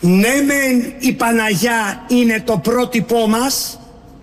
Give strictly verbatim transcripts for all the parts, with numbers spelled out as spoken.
Ναι μεν η Παναγιά είναι το πρότυπό μας,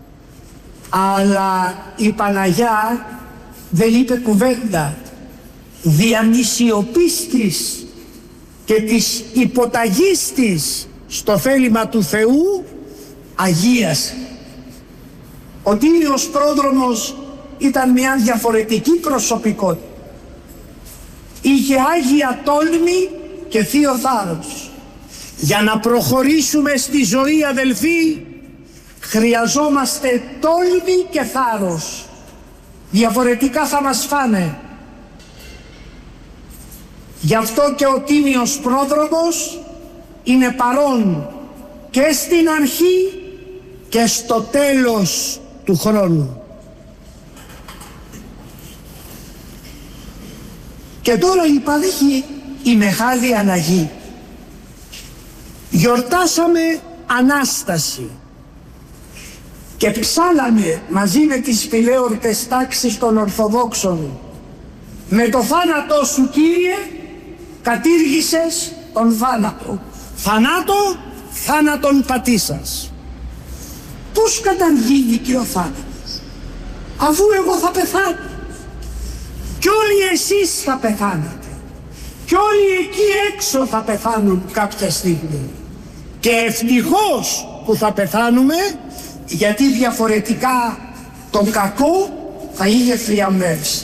αλλά η Παναγιά δεν είπε κουβέντα. Δια της σιωπής της και της υποταγής της στο θέλημα του Θεού αγίασε. Ο Τίμιος Πρόδρομος ήταν μια διαφορετική προσωπικότητα. Είχε άγια τόλμη και θείο θάρρος. Για να προχωρήσουμε στη ζωή, αδελφοί, χρειαζόμαστε τόλμη και θάρρος. Διαφορετικά θα μας φάνε. Γι' αυτό και ο Τίμιος Πρόδρομος είναι παρόν και στην αρχή και στο τέλος του χρόνου. Και τώρα υπάρχει η Μεγάλη Αλλαγή. Γιορτάσαμε Ανάσταση και ψάλαμε μαζί με τις φιλέορτες τάξεις των Ορθοδόξων: με το θάνατό σου, Κύριε, κατήργησες τον θάνατο. Θανάτο, θάνατον πατήσας. Πώς καταργήθηκε ο θάνατος, αφού εγώ θα πεθάνω? Κι όλοι εσείς θα πεθάνετε. Κι όλοι εκεί έξω θα πεθάνουν κάποια στιγμή. Και ευτυχώς που θα πεθάνουμε, γιατί διαφορετικά τον κακό θα είχε θριαμβεύσει.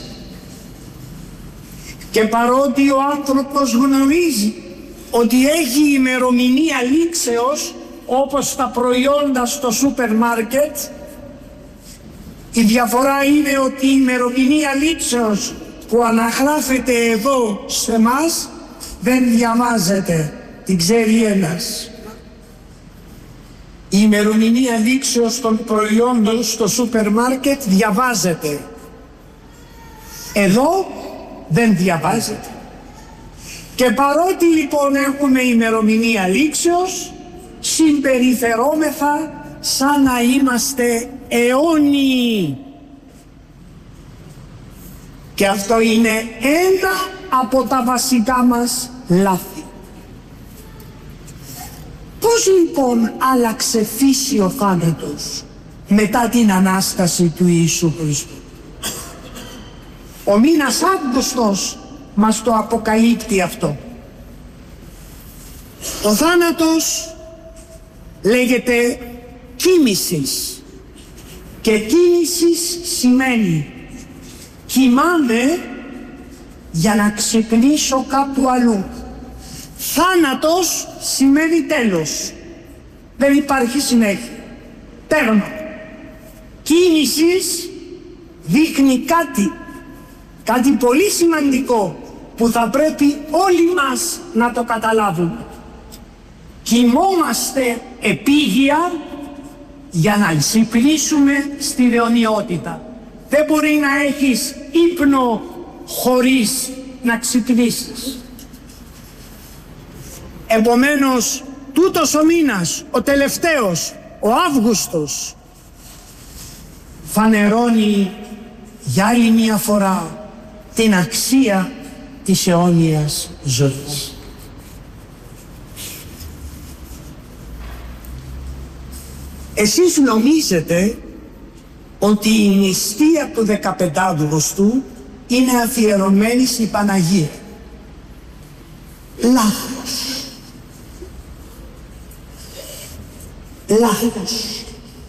Και παρότι ο άνθρωπος γνωρίζει ότι έχει ημερομηνία λήξεως, όπως τα προϊόντα στο σούπερ μάρκετ, η διαφορά είναι ότι η ημερομηνία λήξεως που αναγράφεται εδώ σε μας δεν διαβάζεται, την ξέρει ένας. Η ημερομηνία λήξεως των προϊόντων στο σούπερ μάρκετ διαβάζεται. Εδώ δεν διαβάζεται. Και παρότι λοιπόν έχουμε ημερομηνία λήξεως, συμπεριφερόμεθα σαν να είμαστε αιώνιοι. Και αυτό είναι ένα από τα βασικά μας λάθη. Πώς λοιπόν άλλαξε φύση ο θάνατος μετά την Ανάσταση του Ιησού Χριστού? Ο μήνας Αύγουστος μας το αποκαλύπτει αυτό. Ο θάνατος λέγεται κοίμησης, και κοίμησης σημαίνει κοιμάμαι για να ξυπνήσω κάπου αλλού. Θάνατος σημαίνει τέλος. Δεν υπάρχει συνέχεια. Τέρμα. Κοίμησης δείχνει κάτι, κάτι πολύ σημαντικό που θα πρέπει όλοι μας να το καταλάβουμε. Κοιμόμαστε επίγεια για να ξυπνήσουμε στη αιωνιότητα. Δεν μπορεί να έχεις ύπνο χωρίς να ξυπνήσεις. Επομένως, τούτος ο μήνας, ο τελευταίος, ο Αύγουστος, φανερώνει για άλλη μια φορά την αξία της αιώνιας ζωής. Εσείς νομίζετε ότι η νηστεία του δεκαπέντε Αυγούστου είναι αφιερωμένη στην Παναγία. Λάθος. Λάθος.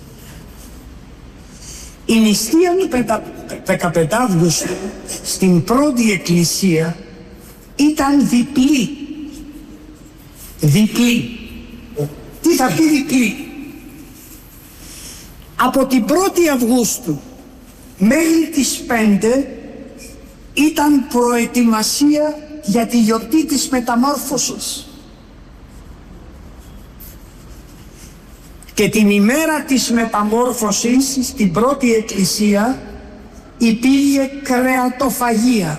Η νηστεία του δεκαπέντε Αυγούστου στην πρώτη εκκλησία ήταν διπλή. Διπλή. Τι θα πει διπλή? Από την πρώτη Αυγούστου μέχρι τις πέντε ήταν προετοιμασία για τη γιορτή της Μεταμόρφωσης. Και την ημέρα της Μεταμόρφωσης στην πρώτη εκκλησία υπήρχε κρεατοφαγία.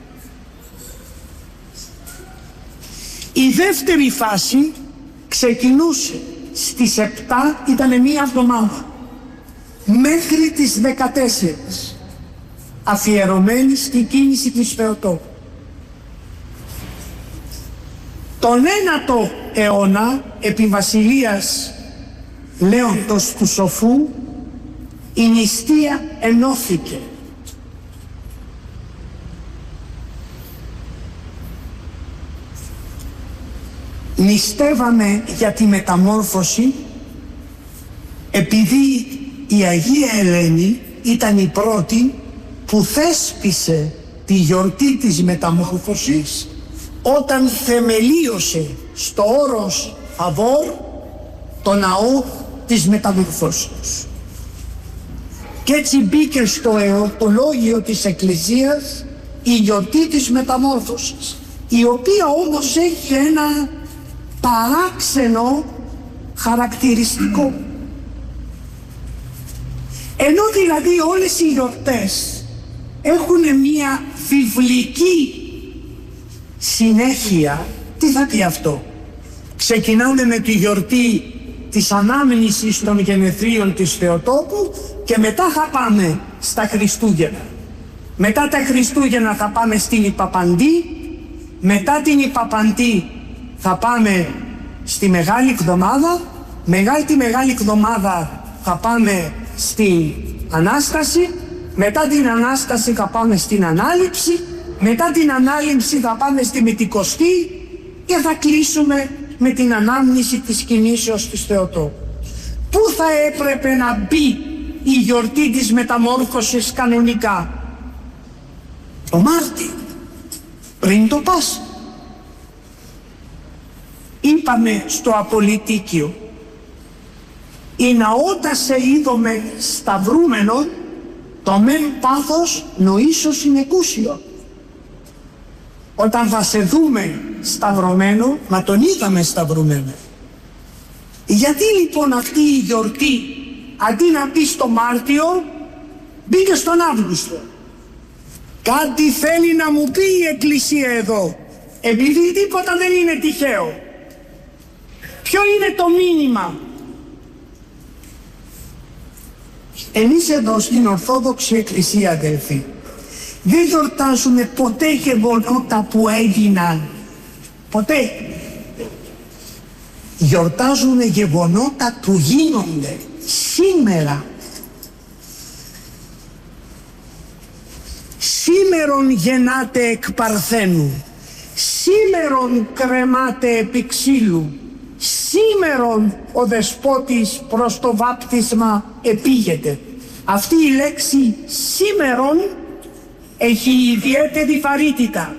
Η δεύτερη φάση ξεκινούσε στις επτά, ήταν μία εβδομάδα, μέχρι τις δεκατέσσερις, αφιερωμένη στην κίνηση της Θεοτόκου. Τον ένατο αιώνα επί βασιλείας Λέοντος του Σοφού η νηστεία ενώθηκε. Νηστεύαμε για τη μεταμόρφωση επειδή η Αγία Ελένη ήταν η πρώτη που θέσπισε τη γιορτή της μεταμόρφωσης όταν θεμελίωσε στο όρος Θαβόρ το ναό της μεταμόρφωσης. Και έτσι μπήκε στο εορτολόγιο της Εκκλησίας η γιορτή της μεταμόρφωσης, η οποία όμως έχει ένα παράξενο χαρακτηριστικό. Ενώ δηλαδή όλες οι γιορτές έχουν μία βιβλική συνέχεια, τι θα πει αυτό? Ξεκινάμε με τη γιορτή της ανάμνησης των γενεθλίων της Θεοτόκου και μετά θα πάμε στα Χριστούγεννα. Μετά τα Χριστούγεννα θα πάμε στην Ιπαπαντή, μετά την Ιπαπαντή θα πάμε στη Μεγάλη Εβδομάδα, μετά τη Μεγάλη Εβδομάδα θα πάμε στην Ανάσταση, μετά την Ανάσταση θα πάμε στην Ανάληψη, μετά την Ανάληψη θα πάμε στη Μητικοστή και θα κλείσουμε με την ανάμνηση της κινήσεως της Θεοτόκου. Πού θα έπρεπε να μπει η γιορτή της μεταμόρφωσης κανονικά? Το Μάρτιο, πριν το Πάσχα. Είπαμε στο Απολυτίκιο, «Η ναότα σε είδομε σταυρούμενον, το μεν πάθος νοήσος είναι κούσιο». Όταν θα σε δούμε σταυρωμένο, μα τον είδαμε σταυρωμένο. Γιατί λοιπόν αυτή η γιορτή, αντί να μπει στο Μάρτιο, μπήκε στον Αύγουστο? Κάτι θέλει να μου πει η Εκκλησία εδώ, επειδή τίποτα δεν είναι τυχαίο. Ποιο είναι το μήνυμα? Εμείς εδώ στην Ορθόδοξη Εκκλησία, αδελφοί, δεν γιορτάζουμε ποτέ γεγονότα που έγιναν. Ποτέ. Γιορτάζουμε γεγονότα που γίνονται σήμερα. Σήμερον γεννάτε εκ παρθένου. Σήμερον κρεμάτε επί ξύλου. Σήμερον ο δεσπότης προς το βάπτισμα επήγεται. Αυτή η λέξη σήμερον έχει ιδιαίτερη βαρύτητα.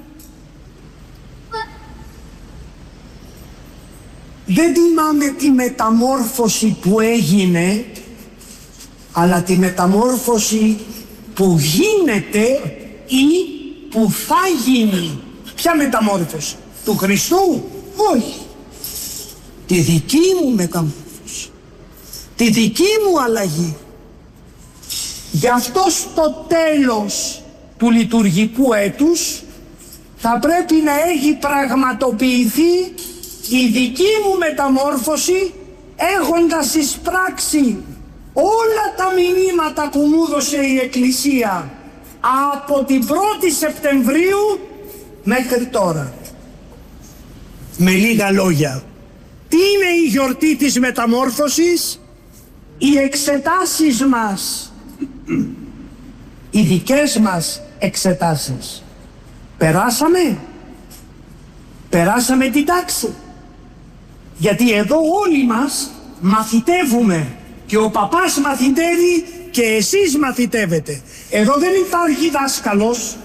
Δεν τιμάμε τη μεταμόρφωση που έγινε, αλλά τη μεταμόρφωση που γίνεται ή που θα γίνει. Ποια μεταμόρφωση? Του Χριστού? Όχι. Τη δική μου μεταμόρφωση. Τη δική μου αλλαγή. Γι' αυτό στο τέλος του λειτουργικού έτους θα πρέπει να έχει πραγματοποιηθεί η δική μου μεταμόρφωση, έχοντας εισπράξει όλα τα μηνύματα που μου έδωσε η Εκκλησία από την πρώτη Σεπτεμβρίου μέχρι τώρα. Με λίγα λόγια, τι είναι η γιορτή της μεταμόρφωσης? Οι εξετάσεις μας, οι δικές μας εξετάσεις. Περάσαμε, περάσαμε την τάξη. Γιατί εδώ όλοι μας μαθητεύουμε και ο παπάς μαθητεύει και εσείς μαθητεύετε. Εδώ δεν υπάρχει δάσκαλος,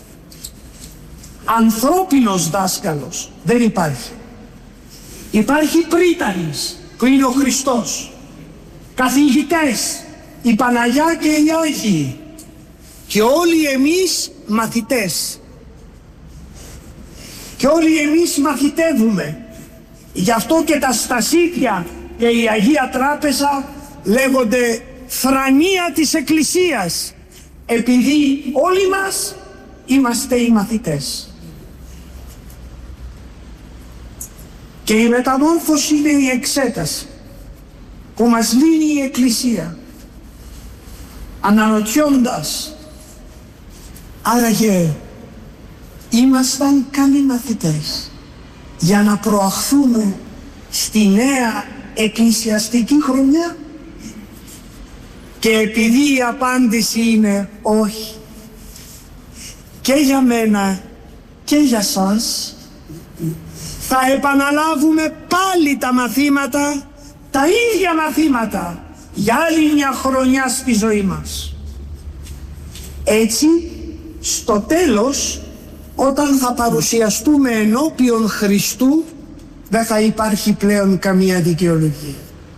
ανθρώπινος δάσκαλος, δεν υπάρχει. Υπάρχει πρίτανης που είναι ο Χριστός, καθηγητές, η Παναγιά και οι Άγιοι και όλοι εμείς μαθητές. Και όλοι εμείς μαθητεύουμε. Γι' αυτό και τα στασίδια και η Αγία Τράπεζα λέγονται θρανία της Εκκλησίας, επειδή όλοι μας είμαστε οι μαθητές. Και η μεταμόρφωση είναι η εξέταση που μας λύνει η Εκκλησία, αναρωτιώντας, άραγε ήμασταν καλοί μαθητές για να προαχθούμε στη νέα εκκλησιαστική χρονιά? Και επειδή η απάντηση είναι όχι, και για μένα και για σας, θα επαναλάβουμε πάλι τα μαθήματα, τα ίδια μαθήματα, για άλλη μια χρονιά στη ζωή μας. Έτσι, στο τέλος, όταν θα παρουσιαστούμε ενώπιον Χριστού, δεν θα υπάρχει πλέον καμία δικαιολογία.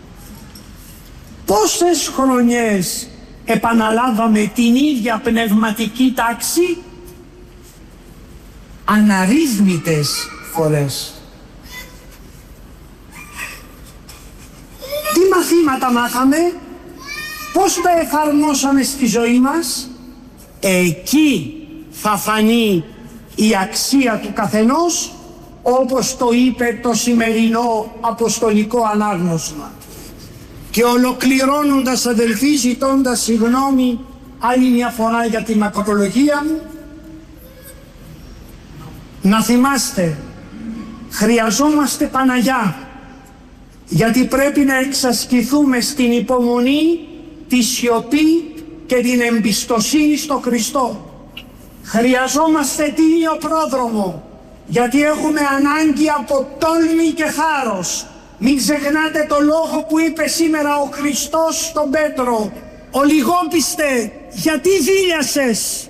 Πόσες χρονιές επαναλάβαμε την ίδια πνευματική τάξη? Αναρρύθμιτες φορές. Τι μαθήματα μάθαμε? Πώς τα εφαρμόσαμε στη ζωή μας? Εκεί θα φανεί η αξία του καθενός, όπως το είπε το σημερινό αποστολικό ανάγνωσμα. Και ολοκληρώνοντας, αδελφοί, ζητώντας συγγνώμη άλλη μια φορά για τη μακρολογία μου, να θυμάστε, χρειαζόμαστε Παναγιά, γιατί πρέπει να εξασκηθούμε στην υπομονή, τη σιωπή και την εμπιστοσύνη στο Χριστό. Χρειαζόμαστε τίμιο πρόδρομο, γιατί έχουμε ανάγκη από τόλμη και χάρος. Μην ξεχνάτε το λόγο που είπε σήμερα ο Χριστός στον Πέτρο: «Ολιγόπιστε, γιατί δίλιασες?»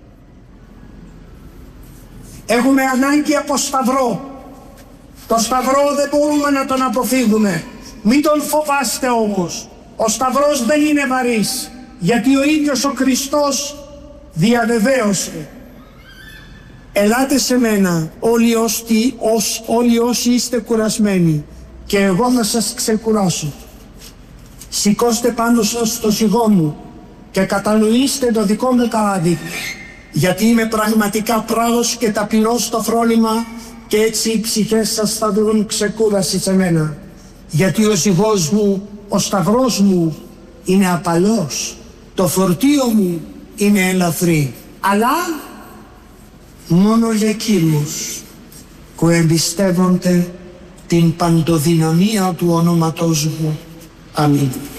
Έχουμε ανάγκη από σταυρό. Το σταυρό δεν μπορούμε να τον αποφύγουμε. Μην τον φοβάστε όμως. Ο σταυρός δεν είναι βαρύς, γιατί ο ίδιος ο Χριστός διαβεβαίωσε: «Ελάτε σε μένα όλοι όσοι, ως, όλοι όσοι είστε κουρασμένοι και εγώ θα σας ξεκουράσω. Σηκώστε πάνω σας το ζυγό μου και κατανοήστε το δικό μου καράβι, γιατί είμαι πραγματικά πράος και ταπεινός στο φρόνημα, και έτσι οι ψυχές σας θα βρουν ξεκούραση σε μένα. Γιατί ο ζυγός μου, ο σταυρός μου είναι απαλός, το φορτίο μου είναι ελαφρύ, αλλά μόνο για εκείνους που εμπιστεύονται την παντοδυναμία του ονόματός μου. Αμήν».